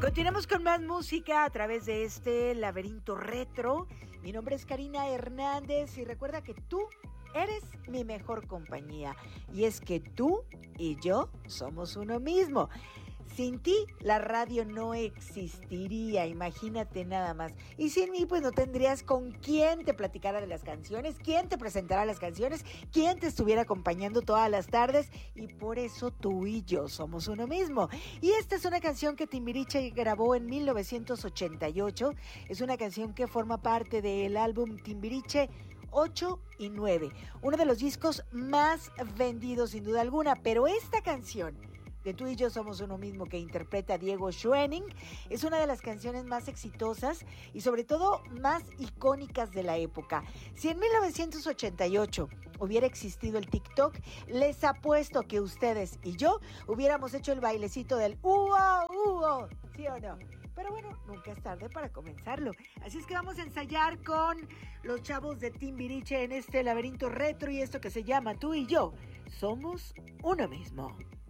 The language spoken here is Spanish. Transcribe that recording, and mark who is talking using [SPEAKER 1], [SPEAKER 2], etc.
[SPEAKER 1] Continuamos con más música a través de este laberinto retro. Mi nombre es Karina Hernández y recuerda que tú eres mi mejor compañía. Y es que tú y yo somos uno mismo. Sin ti, la radio no existiría, imagínate nada más. Y sin mí, pues no tendrías con quién te platicara de las canciones, quién te presentara las canciones, quién te estuviera acompañando todas las tardes. Y por eso tú y yo somos uno mismo. Y esta es una canción que Timbiriche grabó en 1988. Es una canción que forma parte del álbum Timbiriche 8 y 9. Uno de los discos más vendidos sin duda alguna. Pero esta canción de Tú y yo somos uno mismo, que interpreta Diego Schwenning, es una de las canciones más exitosas y sobre todo más icónicas de la época. Si en 1988 hubiera existido el TikTok, les apuesto que ustedes y yo hubiéramos hecho el bailecito del uo, ¿sí o no? Pero bueno, nunca es tarde para comenzarlo. Así es que vamos a ensayar con los chavos de Timbiriche en este laberinto retro y esto que se llama Tú y yo somos uno mismo.